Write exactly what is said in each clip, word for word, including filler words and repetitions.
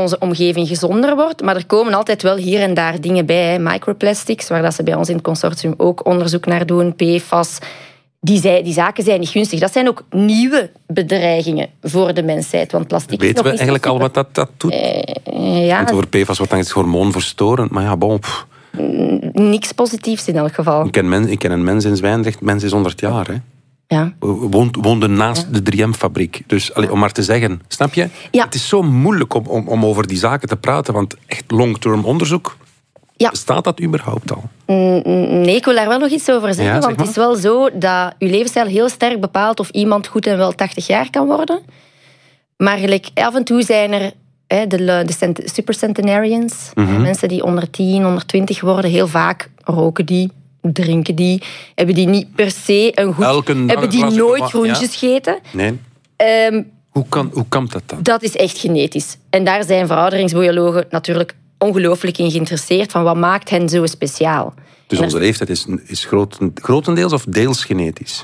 onze omgeving gezonder wordt. Maar er komen altijd wel hier en daar dingen bij. Hè. Microplastics, waar dat ze bij ons in het consortium ook onderzoek naar doen. P F A S. Die, zij, die zaken zijn niet gunstig. Dat zijn ook nieuwe bedreigingen voor de mensheid. Want plastic Weten we is eigenlijk super... al wat dat, dat doet? Uh, ja. Want over P F A S wordt dan het hormoonverstorend. Maar ja, bon... Pff. Niks positiefs in elk geval. Ik ken, men, ik ken een mens in Zwijndrecht. Mens is honderd jaar, hè. Ja. Woont, woonde naast ja. de drie M-fabriek. Dus allee, om maar te zeggen, snap je? Ja. Het is zo moeilijk om, om, om over die zaken te praten, want echt long-term onderzoek, ja. bestaat dat überhaupt al? Nee, ik wil daar wel nog iets over zeggen. Ja, zeg want het is wel zo dat je levensstijl heel sterk bepaalt of iemand goed en wel tachtig jaar kan worden. Maar gelijk, af en toe zijn er hè, de, de supercentenarians, mm-hmm. mensen die onder tien, onder twintig worden, heel vaak roken die, drinken die, hebben die niet per se een goed... Elke hebben die nooit groentjes ja. gegeten. Nee. Um, hoe, kan, hoe kan dat dan? Dat is echt genetisch. En daar zijn verouderingsbiologen natuurlijk ongelooflijk in geïnteresseerd, van wat maakt hen zo speciaal. Dus onze leeftijd is, is groten, grotendeels of deels genetisch?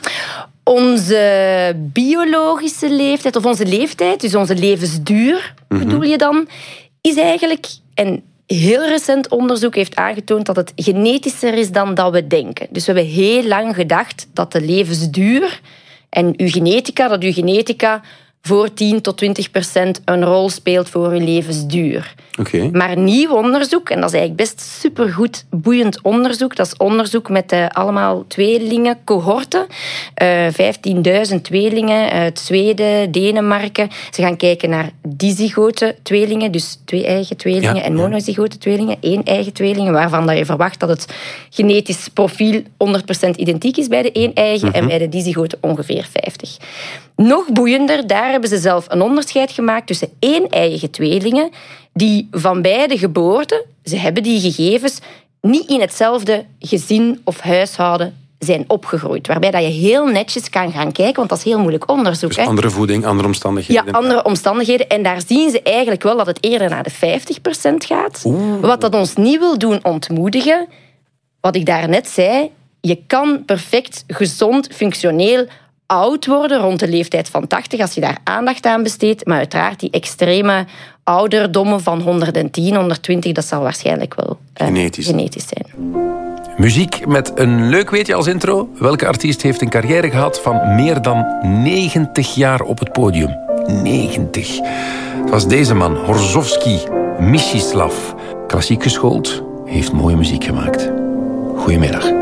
Onze biologische leeftijd, of onze leeftijd, dus onze levensduur, mm-hmm. bedoel je dan, is eigenlijk... En heel recent onderzoek heeft aangetoond dat het genetischer is dan dat we denken. Dus we hebben heel lang gedacht dat de levensduur en uw genetica, dat uw genetica voor tien tot twintig procent een rol speelt voor uw levensduur. Okay. Maar nieuw onderzoek, en dat is eigenlijk best supergoed boeiend onderzoek, dat is onderzoek met uh, allemaal tweelingen, cohorten, uh, vijftienduizend tweelingen uit Zweden, Denemarken. Ze gaan kijken naar dizygote tweelingen, dus twee-eigen tweelingen, ja, en monozygote tweelingen, één-eigen tweelingen, waarvan dat je verwacht dat het genetisch profiel honderd procent identiek is bij de één-eigen mm-hmm. en bij de dizygote ongeveer vijftig. Nog boeiender, daar hebben ze zelf een onderscheid gemaakt tussen één-eigen tweelingen die van beide geboorten, ze hebben die gegevens, niet in hetzelfde gezin of huishouden zijn opgegroeid. Waarbij dat je heel netjes kan gaan kijken, want dat is heel moeilijk onderzoek. Dus hè? andere voeding, andere omstandigheden. Ja, andere omstandigheden. En daar zien ze eigenlijk wel dat het eerder naar de vijftig procent gaat. Oeh. Wat dat ons niet wil doen ontmoedigen, wat ik daarnet zei, je kan perfect, gezond, functioneel oud worden rond de leeftijd van tachtig, als je daar aandacht aan besteedt. Maar uiteraard die extreme ouderdommen van honderdtien, honderdtwintig, dat zal waarschijnlijk wel uh, genetisch. genetisch zijn. Muziek met een leuk weetje als intro. Welke artiest heeft een carrière gehad van meer dan negentig jaar op het podium? negentig. Het was deze man, Horzowski Mstislav. Klassiek geschoold, heeft mooie muziek gemaakt. Goedemiddag.